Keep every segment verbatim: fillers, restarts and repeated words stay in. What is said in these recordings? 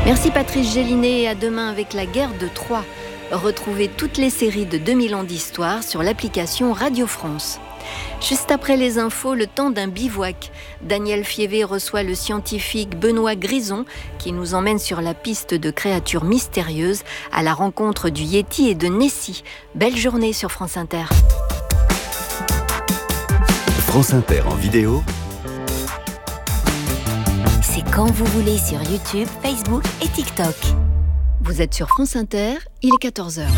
Merci Patrice Gélinet et à demain avec la guerre de Troie. Retrouvez toutes les séries de deux mille ans d'histoire sur l'application Radio France. Juste après les infos, le temps d'un bivouac. Daniel Fievé reçoit le scientifique Benoît Grison qui nous emmène sur la piste de créatures mystérieuses à la rencontre du Yéti et de Nessie. Belle journée sur France Inter. France Inter en vidéo. C'est quand vous voulez sur YouTube, Facebook et TikTok. Vous êtes sur France Inter, il est quatorze heures.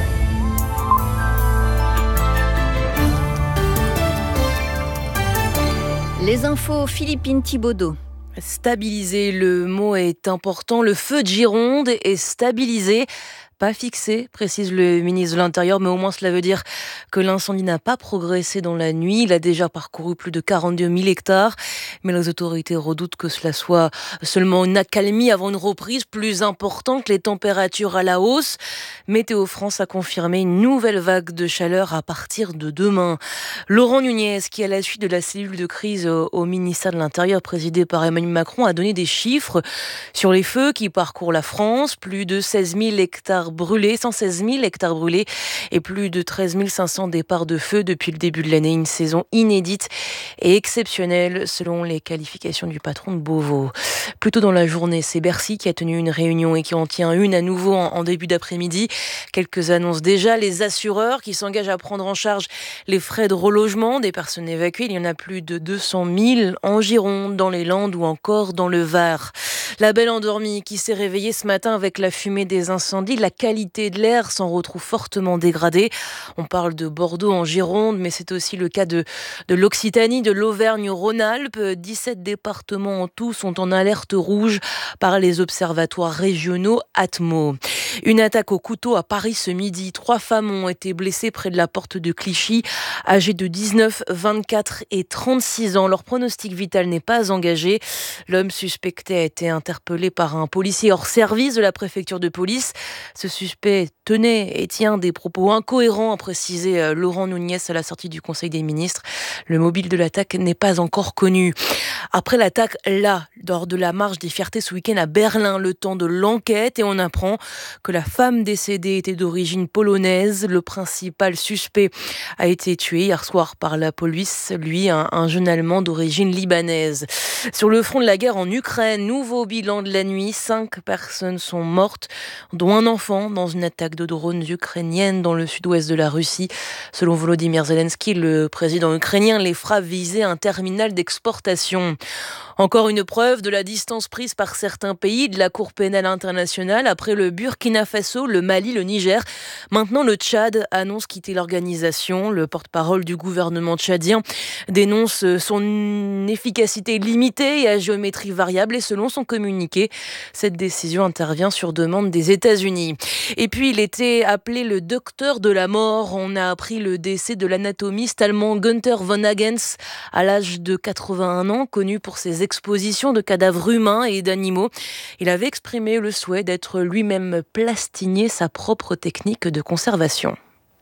Les infos, Philippine Thibaudeau. Stabiliser, le mot est important. Le feu de Gironde est stabilisé. Pas fixé, précise le ministre de l'Intérieur, mais au moins cela veut dire que l'incendie n'a pas progressé dans la nuit. Il a déjà parcouru plus de quarante-deux mille hectares, mais les autorités redoutent que cela soit seulement une accalmie avant une reprise plus importante, les températures à la hausse. Météo France a confirmé une nouvelle vague de chaleur à partir de demain. Laurent Nunez, qui à la suite de la cellule de crise au ministère de l'Intérieur présidée par Emmanuel Macron, a donné des chiffres sur les feux qui parcourent la France. Plus de seize mille hectares brûlés, cent seize mille hectares brûlés et plus de treize mille cinq cents départs de feu depuis le début de l'année. Une saison inédite et exceptionnelle selon les qualifications du patron de Beauvau. Plus tôt dans la journée, c'est Bercy qui a tenu une réunion et qui en tient une à nouveau en, en début d'après-midi. Quelques annonces déjà. Les assureurs qui s'engagent à prendre en charge les frais de relogement des personnes évacuées. Il y en a plus de deux cent mille en Gironde, dans les Landes ou encore dans le Var. La belle endormie qui s'est réveillée ce matin avec la fumée des incendies. La qualité de l'air s'en retrouve fortement dégradée. On parle de Bordeaux en Gironde, mais c'est aussi le cas de, de l'Occitanie, de l'Auvergne-Rhône-Alpes. dix-sept départements en tout sont en alerte rouge par les observatoires régionaux Atmo. Une attaque au couteau à Paris ce midi. Trois femmes ont été blessées près de la porte de Clichy, âgées de dix-neuf, vingt-quatre et trente-six ans. Leur pronostic vital n'est pas engagé. L'homme suspecté a été interpellé par un policier hors service de la préfecture de police. Ce suspect tenait et tient des propos incohérents, a précisé Laurent Nunez à la sortie du Conseil des ministres. Le mobile de l'attaque n'est pas encore connu. Après l'attaque, là, lors de la marche des fiertés ce week-end à Berlin, le temps de l'enquête, et on apprend que la femme décédée était d'origine polonaise. Le principal suspect a été tué hier soir par la police, lui, un, un jeune Allemand d'origine libanaise. Sur le front de la guerre en Ukraine, nouveau bilan de la nuit, cinq personnes sont mortes, dont un enfant dans une attaque de drones ukrainiennes dans le sud-ouest de la Russie. Selon Volodymyr Zelensky, le président ukrainien, les frappes visaient un terminal d'exportation. Encore une preuve de la distance prise par certains pays de la Cour pénale internationale après le Burkina Faso, le Mali, le Niger. Maintenant, le Tchad annonce quitter l'organisation. Le porte-parole du gouvernement tchadien dénonce son efficacité limitée et à géométrie variable. Et selon son communiqué, cette décision intervient sur demande des États-Unis. Et puis, il était appelé le docteur de la mort. On a appris le décès de l'anatomiste allemand Günther von Hagens à l'âge de quatre-vingt-un ans, connu pour ses expositions de cadavres humains et d'animaux. Il avait exprimé le souhait d'être lui-même plastinier, sa propre technique de conservation.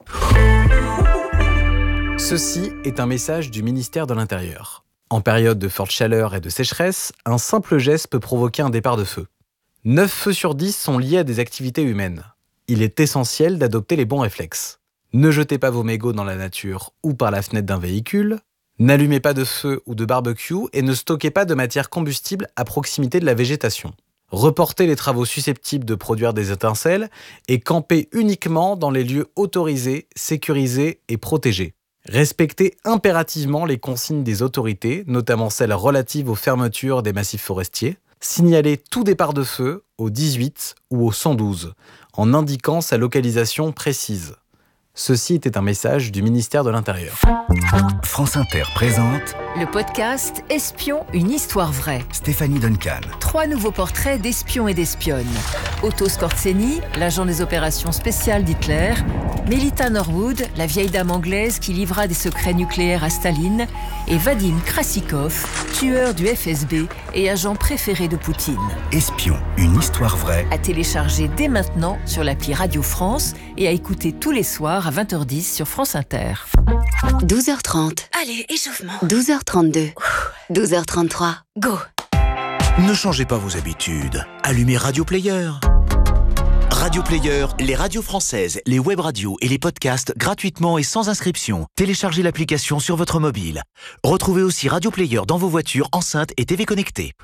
Ceci est un message du ministère de l'Intérieur. En période de forte chaleur et de sécheresse, un simple geste peut provoquer un départ de feu. neuf feux sur dix sont liés à des activités humaines. Il est essentiel d'adopter les bons réflexes. Ne jetez pas vos mégots dans la nature ou par la fenêtre d'un véhicule. N'allumez pas de feu ou de barbecue et ne stockez pas de matière combustible à proximité de la végétation. Reportez les travaux susceptibles de produire des étincelles et campez uniquement dans les lieux autorisés, sécurisés et protégés. Respectez impérativement les consignes des autorités, notamment celles relatives aux fermetures des massifs forestiers. Signalez tout départ de feu au dix-huit ou au cent douze, en indiquant sa localisation précise. Ceci était un message du ministère de l'Intérieur. France Inter présente le podcast Espion, une histoire vraie. Stéphanie Duncan. Trois nouveaux portraits d'espions et d'espionnes. Otto Skorzeny, l'agent des opérations spéciales d'Hitler. Melita Norwood, la vieille dame anglaise qui livra des secrets nucléaires à Staline. Et Vadim Krasikov, tueur du F S B et agent préféré de Poutine. Espion, une histoire vraie. À télécharger dès maintenant sur l'appli Radio France et à écouter tous les soirs à vingt heures dix sur France Inter. douze heures trente. Allez, échauffement. douze heures trente-deux. douze heures trente-trois. Go. Ne changez pas vos habitudes. Allumez Radio Player. Radio Player, les radios françaises, les web radios et les podcasts gratuitement et sans inscription. Téléchargez l'application sur votre mobile. Retrouvez aussi Radio Player dans vos voitures, enceintes et T V connectées.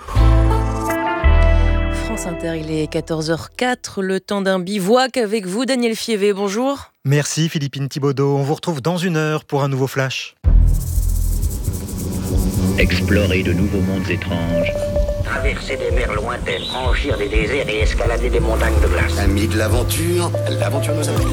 France Inter, il est quatorze heures quatre, le temps d'un bivouac avec vous, Daniel Fievé, bonjour. Merci Philippine Thibaudot, on vous retrouve dans une heure pour un nouveau flash. Explorer de nouveaux mondes étranges. Traverser des mers lointaines, franchir des déserts et escalader des montagnes de glace. Amis de l'aventure, l'aventure nous appelle.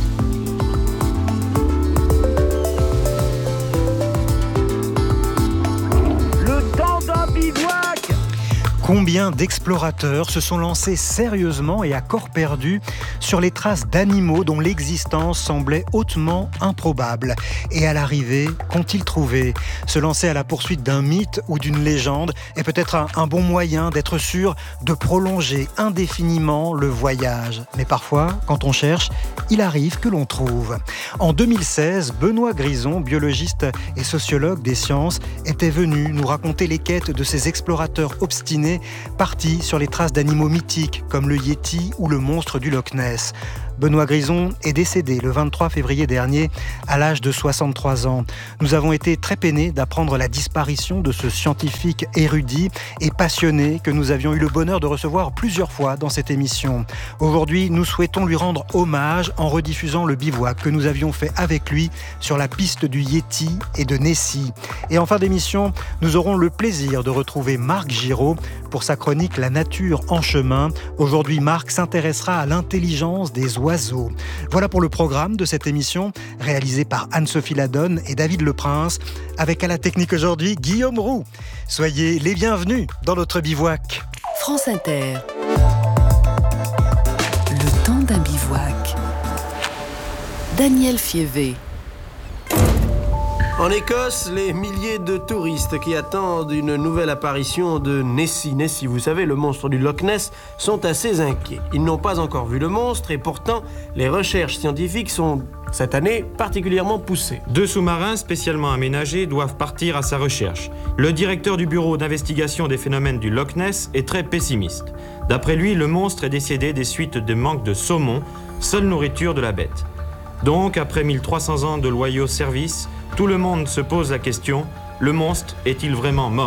Le temps d'un bivouac. Combien d'explorateurs se sont lancés sérieusement et à corps perdu sur les traces d'animaux dont l'existence semblait hautement improbable. Et à l'arrivée, qu'ont-ils trouvé ? Se lancer à la poursuite d'un mythe ou d'une légende est peut-être un, un bon moyen d'être sûr de prolonger indéfiniment le voyage. Mais parfois, quand on cherche, il arrive que l'on trouve. En deux mille seize, Benoît Grison, biologiste et sociologue des sciences, était venu nous raconter les quêtes de ces explorateurs obstinés partis sur les traces d'animaux mythiques comme le Yéti ou le monstre du Loch Ness. Benoît Grison est décédé le vingt-trois février dernier à l'âge de soixante-trois ans. Nous avons été très peinés d'apprendre la disparition de ce scientifique érudit et passionné que nous avions eu le bonheur de recevoir plusieurs fois dans cette émission. Aujourd'hui, nous souhaitons lui rendre hommage en rediffusant le bivouac que nous avions fait avec lui sur la piste du Yéti et de Nessie. Et en fin d'émission, nous aurons le plaisir de retrouver Marc Giraud pour sa chronique La nature en chemin. Aujourd'hui, Marc s'intéressera à l'intelligence des oiseaux. Voilà pour le programme de cette émission, réalisée par Anne-Sophie Ladonne et David Leprince, avec à la technique aujourd'hui Guillaume Roux. Soyez les bienvenus dans notre bivouac. France Inter. Le temps d'un bivouac. Daniel Fievé. En Écosse, les milliers de touristes qui attendent une nouvelle apparition de Nessie, Nessie, vous savez, le monstre du Loch Ness, sont assez inquiets. Ils n'ont pas encore vu le monstre et pourtant, les recherches scientifiques sont, cette année, particulièrement poussées. Deux sous-marins spécialement aménagés doivent partir à sa recherche. Le directeur du bureau d'investigation des phénomènes du Loch Ness est très pessimiste. D'après lui, le monstre est décédé des suites de manque de saumon, seule nourriture de la bête. Donc, après mille trois cents ans de loyaux services, tout le monde se pose la question, le monstre est-il vraiment mort ?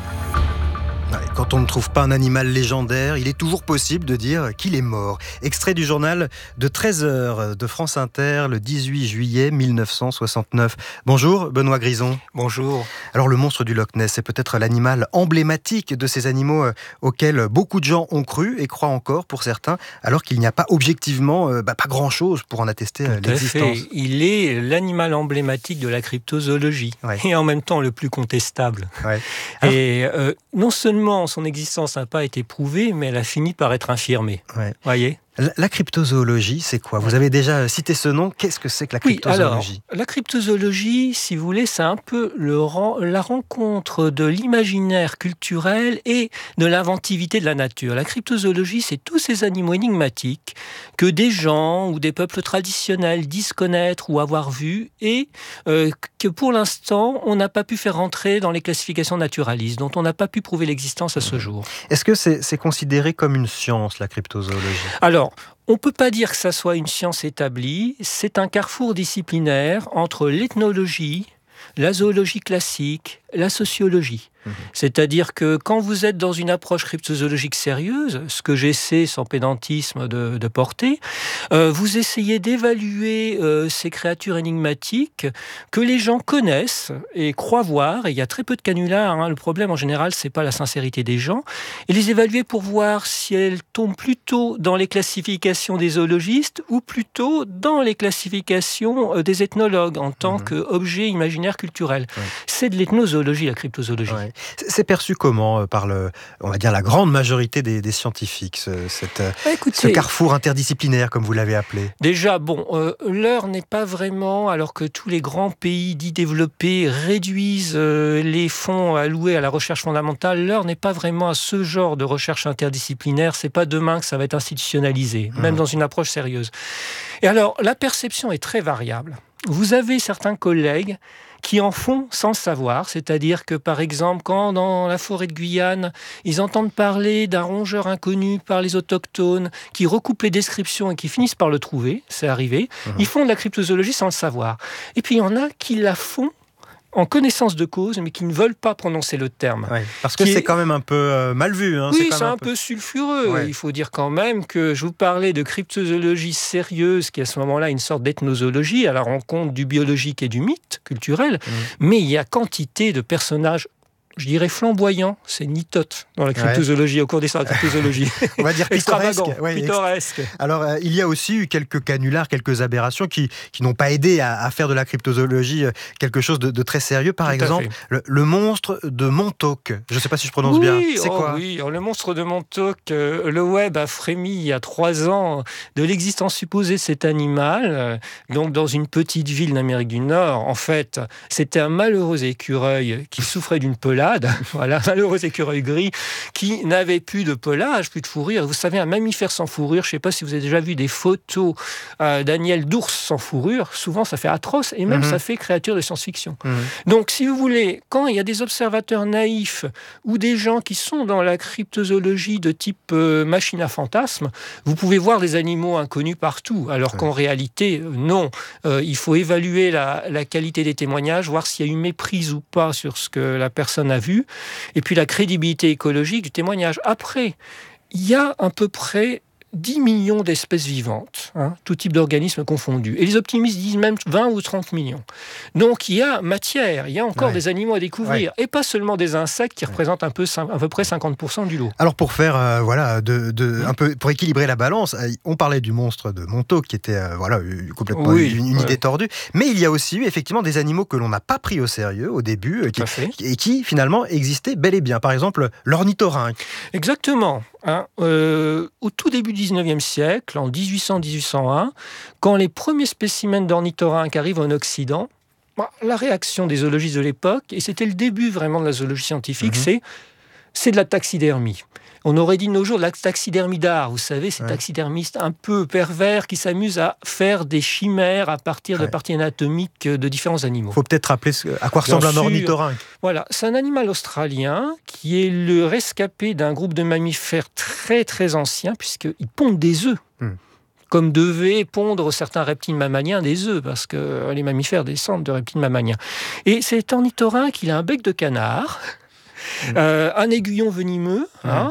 Quand on ne trouve pas un animal légendaire, il est toujours possible de dire qu'il est mort. Extrait du journal de treize heures de France Inter, le dix-huit juillet mille neuf cent soixante-neuf. Bonjour Benoît Grison. Bonjour. Alors le monstre du Loch Ness est peut-être l'animal emblématique de ces animaux auxquels beaucoup de gens ont cru et croient encore pour certains, alors qu'il n'y a pas objectivement euh, bah, pas grand-chose pour en attester Tout l'existence. À fait. Il est l'animal emblématique de la cryptozoologie, ouais. Et en même temps le plus contestable. Ouais. Alors, et euh, non seulement son existence n'a pas été prouvée, mais elle a fini par être infirmée. Ouais. Voyez ? La, la cryptozoologie, c'est quoi ? Vous avez déjà cité ce nom. Qu'est-ce que c'est que la cryptozoologie ? Oui, alors, la cryptozoologie, si vous voulez, c'est un peu le, la rencontre de l'imaginaire culturel et de l'inventivité de la nature. La cryptozoologie, c'est tous ces animaux énigmatiques que des gens ou des peuples traditionnels disent connaître ou avoir vus et euh, que pour l'instant, on n'a pas pu faire rentrer dans les classifications naturalistes, dont on n'a pas pu prouver l'existence à ce jour. Est-ce que c'est, c'est considéré comme une science, la cryptozoologie ? Alors, on ne peut pas dire que ça soit une science établie. C'est un carrefour disciplinaire entre l'ethnologie, la zoologie classique, la sociologie. Mmh. C'est-à-dire que quand vous êtes dans une approche cryptozoologique sérieuse, ce que j'essaie sans pédantisme de, de porter, euh, vous essayez d'évaluer euh, ces créatures énigmatiques que les gens connaissent et croient voir, et il y a très peu de canulars, hein. Le problème en général, c'est pas la sincérité des gens, et les évaluer pour voir si elles tombent plutôt dans les classifications des zoologistes ou plutôt dans les classifications des ethnologues en tant mmh. qu'objet imaginaire culturel. Ouais. C'est de l'ethnozoologie, la cryptozoologie. Ouais. C'est perçu comment par le, on va dire la grande majorité des, des scientifiques, ce, cette, bah, écoutez, ce carrefour interdisciplinaire, comme vous l'avez appelé? Déjà, bon, euh, l'heure n'est pas vraiment, alors que tous les grands pays dits développés réduisent euh, les fonds alloués à la recherche fondamentale, l'heure n'est pas vraiment à ce genre de recherche interdisciplinaire. C'est pas demain que ça va être institutionnalisé, mmh. même dans une approche sérieuse. Et alors, la perception est très variable. Vous avez certains collègues qui en font sans le savoir. C'est-à-dire que, par exemple, quand dans la forêt de Guyane, ils entendent parler d'un rongeur inconnu par les autochtones, qui recoupent les descriptions et qui finissent par le trouver, c'est arrivé, mmh. ils font de la cryptozoologie sans le savoir. Et puis il y en a qui la font en connaissance de cause, mais qui ne veulent pas prononcer le terme. Ouais, parce que c'est est... quand même un peu euh, mal vu. Hein, oui, c'est, c'est un, un peu, peu sulfureux. Ouais. Il faut dire quand même que je vous parlais de cryptozoologie sérieuse, qui à ce moment-là est une sorte d'ethnozoologie, à la rencontre du biologique et du mythe culturel, mmh. mais il y a quantité de personnages, je dirais flamboyant, c'est nitote dans la cryptozoologie, ouais. au cours des sortes de cryptozoologie. On va dire pittoresque. Ouais, pittoresque. Alors, euh, il y a aussi eu quelques canulars, quelques aberrations qui, qui n'ont pas aidé à, à faire de la cryptozoologie quelque chose de, de très sérieux. Par Tout exemple, le, le monstre de Montauk. Je ne sais pas si je prononce oui, bien. C'est oh quoi Oui, alors, le monstre de Montauk, euh, le web a frémi il y a trois ans de l'existence supposée de cet animal. Euh, donc, dans une petite ville d'Amérique du Nord, en fait, c'était un malheureux écureuil qui souffrait d'une pelade. Voilà, malheureux écureuil gris qui n'avait plus de pelage, plus de fourrure. Vous savez, un mammifère sans fourrure, je ne sais pas si vous avez déjà vu des photos euh, d'aniels d'ours sans fourrure, souvent ça fait atroce et même mm-hmm. ça fait créature de science-fiction. Mm-hmm. Donc, si vous voulez, quand il y a des observateurs naïfs ou des gens qui sont dans la cryptozoologie de type euh, machine à fantasmes, vous pouvez voir des animaux inconnus partout, alors ouais. qu'en réalité, euh, non. Euh, il faut évaluer la, la qualité des témoignages, voir s'il y a eu méprise ou pas sur ce que la personne a vu, et puis la crédibilité écologique du témoignage. Après, il y a à peu près dix millions d'espèces vivantes, hein, tout type d'organismes confondus. Et les optimistes disent même vingt ou trente millions. Donc il y a matière, il y a encore ouais. des animaux à découvrir, ouais. et pas seulement des insectes qui ouais. représentent un peu, à peu près cinquante pour cent du lot. Alors pour faire, euh, voilà, de, de, un peu, pour équilibrer la balance, on parlait du monstre de Montauk, qui était euh, voilà, complètement oui, une, une ouais. idée tordue, mais il y a aussi eu effectivement des animaux que l'on n'a pas pris au sérieux au début, euh, qui, et qui finalement existaient bel et bien. Par exemple, l'ornithorynque. Exactement. Hein, euh, au tout début du dix-neuvième siècle, en dix-huit cents à dix-huit cent un, quand les premiers spécimens d'ornithorynques arrivent en Occident, bah, la réaction des zoologistes de l'époque, et c'était le début vraiment de la zoologie scientifique, mmh. c'est, c'est de la taxidermie. On aurait dit de nos jours de la taxidermie d'art, vous savez, ces ouais. taxidermistes un peu pervers qui s'amusent à faire des chimères à partir ouais. de parties anatomiques de différents animaux. Il faut peut-être rappeler à quoi ressemble Bien un sûr. ornithorynque. Voilà, c'est un animal australien qui est le rescapé d'un groupe de mammifères très très anciens, puisqu'ils pondent des œufs. Hmm. Comme devaient pondre certains reptiles mammaliens des œufs, parce que les mammifères descendent de reptiles mammaliens. Et cet ornithorynque, il a un bec de canard, Euh, un aiguillon venimeux mmh. hein,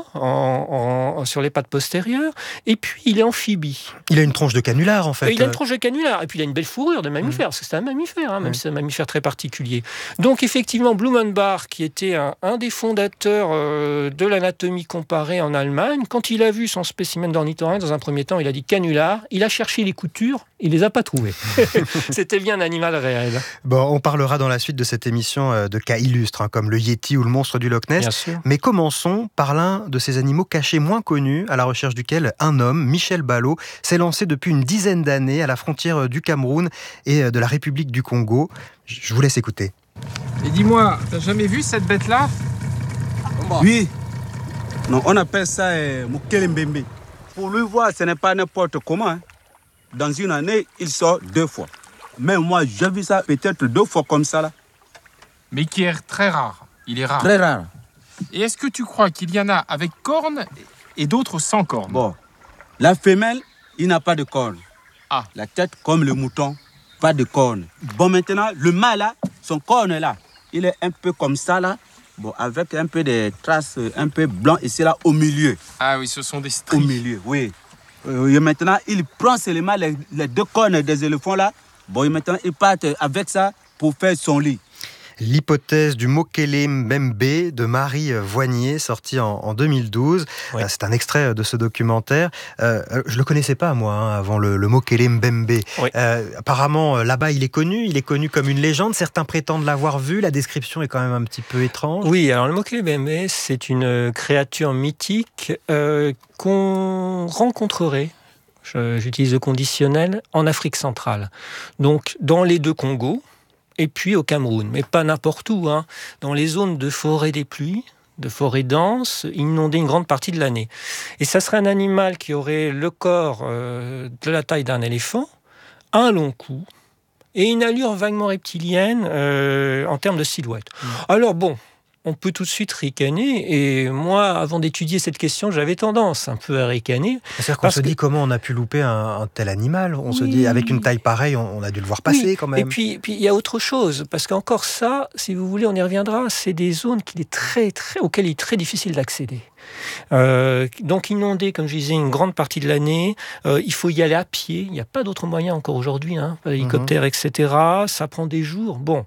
en, en, sur les pattes postérieures, et puis il est amphibie. Il a une tronche de canular en fait. Et il a une tronche de canular, et puis il a une belle fourrure de mammifère, mmh. parce que c'est un mammifère, hein, même mmh. si c'est un mammifère très particulier. Donc effectivement, Blumenbach, qui était un, un des fondateurs euh, de l'anatomie comparée en Allemagne, quand il a vu son spécimen d'ornithorynque, dans un premier temps, il a dit canular, il a cherché les coutures, il les a pas trouvées. C'était bien un animal réel. Bon, on parlera dans la suite de cette émission de cas illustres, hein, comme le Yéti ou le monstre du Loch Ness. Mais commençons par l'un de ces animaux cachés moins connus, à la recherche duquel un homme, Michel Ballot, s'est lancé depuis une dizaine d'années à la frontière du Cameroun et de la République du Congo. Je vous laisse écouter. Et dis-moi, t'as jamais vu cette bête-là ? Oui. Non, on appelle ça euh, Mokele Mbembe. Pour lui voir, ce n'est pas n'importe comment. Hein. Dans une année, il sort deux fois. Mais moi, j'ai vu ça peut-être deux fois comme ça là. Mais qui est très rare. Il est rare. Très rare. Et est-ce que tu crois qu'il y en a avec cornes et d'autres sans cornes ? Bon, la femelle, il n'a pas de cornes. Ah. La tête comme le mouton, pas de cornes. Bon, maintenant, le mâle là, son corne est là. Il est un peu comme ça là. Bon, avec un peu de traces un peu blanc ici là au milieu. Ah oui, ce sont des stries. Au milieu, oui. Et maintenant, il prend seulement les, les deux cornes des éléphants là. Bon, et maintenant, il part avec ça pour faire son lit. L'hypothèse du Mokele Mbembe de Marie Voignier, sortie en, en deux mille douze. Oui. Euh, c'est un extrait de ce documentaire. Euh, je ne le connaissais pas, moi, hein, avant le, le Mokele Mbembe. Oui. Euh, apparemment, là-bas, il est connu. Il est connu comme une légende. Certains prétendent l'avoir vu. La description est quand même un petit peu étrange. Oui, alors le Mokele Mbembe, c'est une créature mythique euh, qu'on rencontrerait, j'utilise le conditionnel, en Afrique centrale. Donc, dans les deux Congos, et puis au Cameroun, mais pas n'importe où, hein. Dans les zones de forêt des pluies, de forêt dense, inondées une grande partie de l'année. Et ça serait un animal qui aurait le corps euh, de la taille d'un éléphant, un long cou, et une allure vaguement reptilienne euh, en termes de silhouette. Mmh. Alors bon, on peut tout de suite ricaner, et moi, avant d'étudier cette question, j'avais tendance un peu à ricaner. C'est-à-dire qu'on se que... dit comment on a pu louper un, un tel animal. On oui. se dit, avec une taille pareille, on, on a dû le voir passer oui. quand même. Et puis, puis, il y a autre chose, parce qu'encore ça, si vous voulez, on y reviendra, c'est des zones qu'il est très, très, auxquelles il est très difficile d'accéder. Euh, donc inondé, comme je disais, une grande partie de l'année, euh, il faut y aller à pied, il n'y a pas d'autre moyen encore aujourd'hui, hein, l'hélicoptère, mmh. et cetera, ça prend des jours, bon.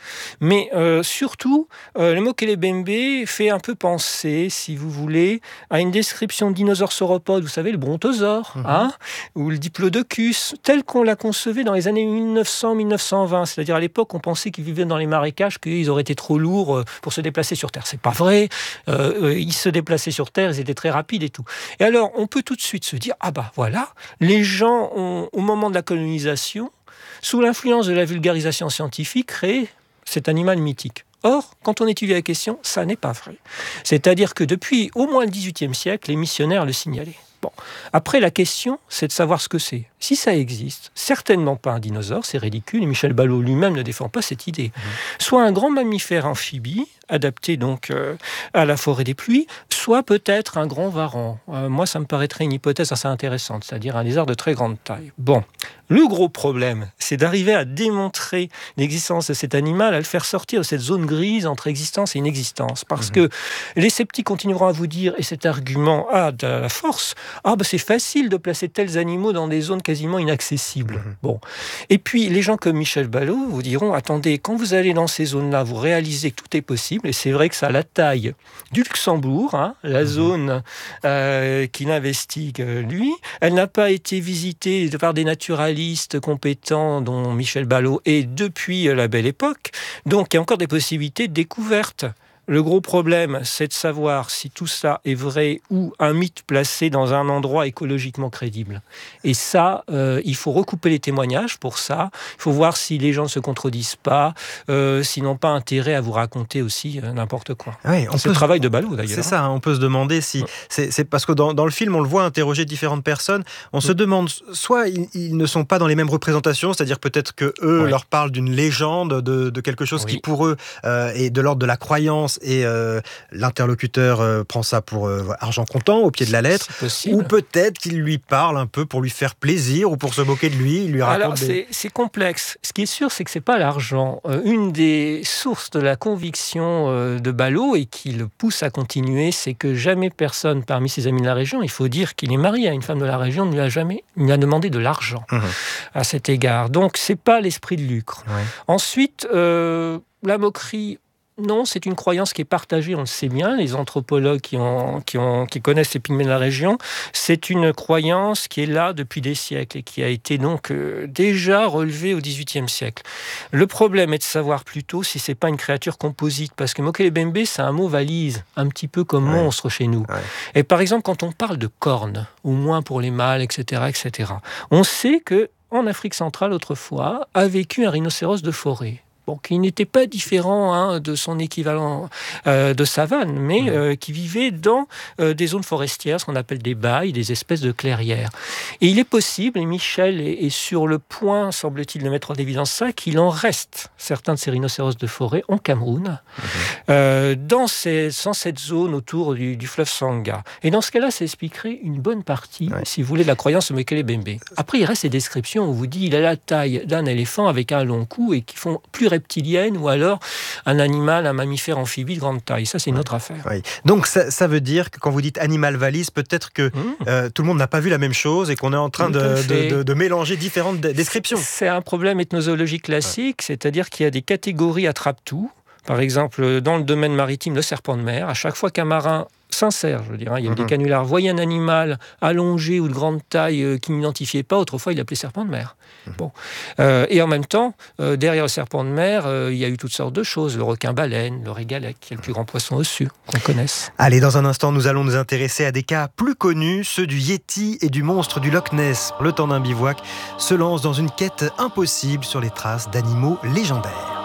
Mais euh, surtout, euh, le Mokele-Bembe fait un peu penser, si vous voulez, à une description de dinosaures sauropodes, vous savez, le brontosaure, mmh. hein, ou le diplodocus, tel qu'on l'a concevé dans les années dix-neuf cents à dix-neuf cent vingt. C'est-à-dire, à l'époque, on pensait qu'ils vivaient dans les marécages, qu'ils auraient été trop lourds pour se déplacer sur Terre. C'est pas vrai. Euh, ils se déplaçaient sur Terre, ils étaient très rapides et tout. Et alors, on peut tout de suite se dire, ah bah voilà, les gens, ont, au moment de la colonisation, sous l'influence de la vulgarisation scientifique, créé cet animal mythique. Or, quand on étudie la question, ça n'est pas vrai. C'est-à-dire que depuis au moins le dix-huitième siècle, les missionnaires le signalaient. Bon. Après, la question, c'est de savoir ce que c'est. Si ça existe, certainement pas un dinosaure, c'est ridicule, et Michel Ballot lui-même ne défend pas cette idée. Mmh. Soit un grand mammifère amphibie, adapté donc euh, à la forêt des pluies, soit peut-être un grand varan. Euh, moi, ça me paraîtrait une hypothèse assez intéressante, c'est-à-dire un lézard de très grande taille. Bon, le gros problème, c'est d'arriver à démontrer l'existence de cet animal, à le faire sortir de cette zone grise entre existence et inexistence. Parce mmh. que les sceptiques continueront à vous dire, et cet argument a de la force, ah ben c'est facile de placer tels animaux dans des zones quasiment inaccessibles. Mmh. Bon. Et puis, les gens comme Michel Ballot vous diront, attendez, quand vous allez dans ces zones-là, vous réalisez que tout est possible, et c'est vrai que ça a la taille du Luxembourg, hein, la mmh. zone euh, qu'il investigue, lui. Elle n'a pas été visitée par des naturalistes compétents, dont Michel Ballot est depuis la Belle Époque. Donc, il y a encore des possibilités de découverte. Le gros problème, c'est de savoir si tout ça est vrai ou un mythe placé dans un endroit écologiquement crédible. Et ça, euh, il faut recouper les témoignages pour ça. Il faut voir si les gens ne se contredisent pas, euh, s'ils n'ont pas intérêt à vous raconter aussi euh, n'importe quoi. Oui, on c'est peut le se... travail de Ballot, d'ailleurs. C'est ça, hein, on peut se demander si... Ouais. C'est, c'est parce que dans, dans le film, on le voit interroger différentes personnes. On ouais. se demande, soit ils, ils ne sont pas dans les mêmes représentations, c'est-à-dire peut-être qu'eux ouais. leur parlent d'une légende, de, de quelque chose oui. qui pour eux euh, est de l'ordre de la croyance et... Euh, l'interlocuteur euh, prend ça pour euh, argent comptant au pied de la lettre, ou peut-être qu'il lui parle un peu pour lui faire plaisir ou pour se moquer de lui, il lui raconte. Alors des... c'est, c'est complexe. Ce qui est sûr, c'est que c'est pas l'argent. Euh, une des sources de la conviction euh, de Ballot et qui le pousse à continuer, c'est que jamais personne parmi ses amis de la région, il faut dire qu'il est marié à une femme de la région, ne lui a jamais ne lui a demandé de l'argent mmh. à cet égard. Donc c'est pas l'esprit de lucre. Ouais. Ensuite, euh, la moquerie. Non, c'est une croyance qui est partagée, on le sait bien, les anthropologues qui, ont, qui, ont, qui connaissent les pygmées de la région, c'est une croyance qui est là depuis des siècles et qui a été donc euh, déjà relevée au dix-huitième siècle. Le problème est de savoir plutôt si c'est pas une créature composite, parce que Mokele-Bembe, c'est un mot valise, un petit peu comme ouais. monstre chez nous. Ouais. Et par exemple, quand on parle de cornes, au moins pour les mâles, et cetera, et cetera, on sait que en Afrique centrale, autrefois, a vécu un rhinocéros de forêt. Bon, qui n'était pas différent hein, de son équivalent euh, de savane, mais mmh. euh, qui vivait dans euh, des zones forestières, ce qu'on appelle des bailles, des espèces de clairières. Et il est possible, et Michel est, est sur le point, semble-t-il, de mettre en évidence ça, qu'il en reste certains de ces rhinocéros de forêt en Cameroun, mmh. euh, dans, ces, dans cette zone autour du, du fleuve Sangha. Et dans ce cas-là, ça expliquerait une bonne partie, ouais. si vous voulez, de la croyance de Mokele-Bembe. Après, il reste ces descriptions où on vous dit il a la taille d'un éléphant avec un long cou et qui font plus reptilienne ou alors un animal, un mammifère amphibie de grande taille. Ça, c'est une oui. autre affaire. Oui. Donc, ça, ça veut dire que quand vous dites animal valise, peut-être que mmh. euh, tout le monde n'a pas vu la même chose et qu'on est en train de, de, de, de mélanger différentes descriptions. C'est un problème ethnologique classique, ouais. c'est-à-dire qu'il y a des catégories attrape-tout. Par exemple, dans le domaine maritime, le serpent de mer, à chaque fois qu'un marin sincère, je veux dire, hein, il y a mmh. des canulars, voyait un animal allongé ou de grande taille euh, qu'il n'identifiait pas, autrefois il l'appelait serpent de mer. Mmh. Bon. Euh, et en même temps, euh, derrière le serpent de mer, euh, il y a eu toutes sortes de choses, le requin-baleine, le régalec, qui est le plus grand poisson ossu qu'on connaisse. Allez, dans un instant, nous allons nous intéresser à des cas plus connus, ceux du Yéti et du monstre du Loch Ness. Le temps d'un bivouac se lance dans une quête impossible sur les traces d'animaux légendaires.